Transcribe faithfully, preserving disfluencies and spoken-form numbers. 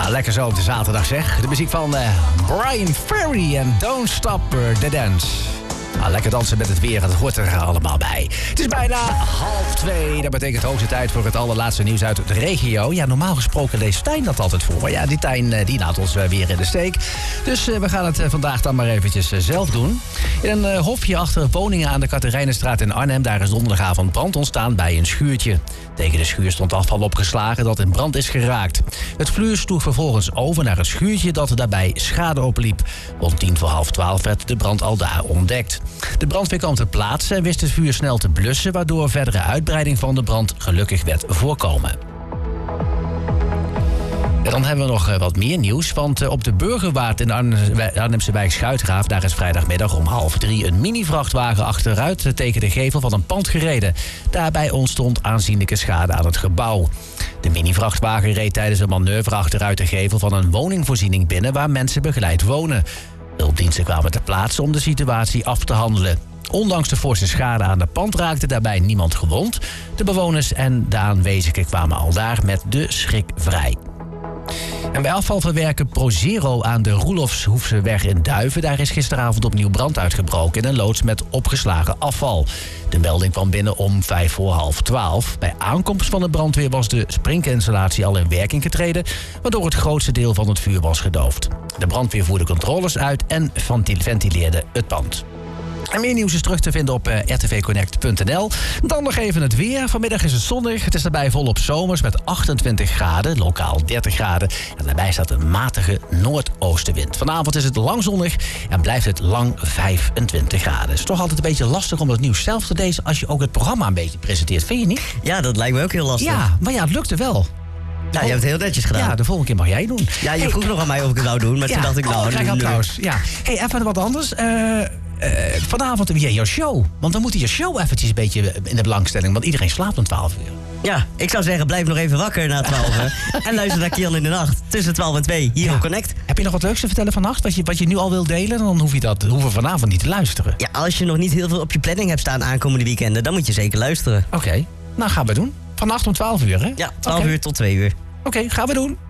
Ah, lekker zo op de zaterdag zeg. De muziek van uh, Brian Ferry en Don't Stop the Dance. Ah, lekker dansen met het weer, dat hoort er allemaal bij. Het is bijna half twee. Dat betekent hoogste tijd voor het allerlaatste nieuws uit de regio. Ja, normaal gesproken leest Tijn dat altijd voor. Maar ja, die Tijn die laat ons weer in de steek. Dus uh, we gaan het uh, vandaag dan maar eventjes uh, zelf doen. In een uh, hofje achter woningen aan de Katerijnenstraat in Arnhem... daar is donderdagavond brand ontstaan bij een schuurtje. Tegen de schuur stond afval opgeslagen dat in brand is geraakt. Het vuur sloeg vervolgens over naar het schuurtje dat daarbij schade opliep. Rond tien voor half twaalf werd de brand al daar ontdekt. De brandweer kwam ter plaatse en wist het vuur snel te blussen... waardoor verdere uitbreiding van de brand gelukkig werd voorkomen. En dan hebben we nog wat meer nieuws, want op de Burgerwaard in de Arnhemse wijk Schuitgraaf... daar is vrijdagmiddag om half drie een mini-vrachtwagen achteruit tegen de gevel van een pand gereden. Daarbij ontstond aanzienlijke schade aan het gebouw. De mini-vrachtwagen reed tijdens een manoeuvre achteruit de gevel van een woningvoorziening binnen... waar mensen begeleid wonen. Hulpdiensten kwamen ter plaatse om de situatie af te handelen. Ondanks de forse schade aan de pand raakte daarbij niemand gewond. De bewoners en de aanwezigen kwamen aldaar met de schrik vrij. En bij afvalverwerker ProZero aan de Roelofshoefseweg in Duiven... daar is gisteravond opnieuw brand uitgebroken in een loods met opgeslagen afval. De melding kwam binnen om vijf voor half twaalf. Bij aankomst van de brandweer was de sprinkinstallatie al in werking getreden... waardoor het grootste deel van het vuur was gedoofd. De brandweer voerde controles uit en ventileerde het pand. En meer nieuws is terug te vinden op uh, r t v connect punt n l. Dan nog even het weer. Vanmiddag is het zonnig. Het is daarbij volop zomers met achtentwintig graden, lokaal dertig graden. En daarbij staat een matige noordoostenwind. Vanavond is het lang zonnig en blijft het lang vijfentwintig graden. Het is toch altijd een beetje lastig om het nieuws zelf te lezen... als je ook het programma een beetje presenteert. Vind je niet? Ja, dat lijkt me ook heel lastig. Ja, maar ja, het lukte wel. Nou, je hebt het heel netjes gedaan. Ja, de volgende keer mag jij doen. Ja, je hey, vroeg nog aan mij of ik het zou doen, maar ja, toen dacht ik nou... Oh, krijg applaus. Ja. Hey, even wat anders. Uh, uh, vanavond weer jouw show. Want dan moet je show eventjes een beetje in de belangstelling. Want iedereen slaapt om twaalf uur. Ja, ik zou zeggen, blijf nog even wakker na twaalf uur. En luister naar Kian in de Nacht. Tussen twaalf en twee, hier ja. op Connect. Heb je nog wat leuks te vertellen vannacht? Wat je, wat je nu al wilt delen? Dan hoef je dat, hoeven we vanavond niet te luisteren. Ja, als je nog niet heel veel op je planning hebt staan aankomende weekenden... dan moet je zeker luisteren. Oké, okay. Nou gaan we doen. Vannacht om twaalf uur, hè? Ja, twaalf okay. uur tot twee uur. Oké, okay, gaan we doen.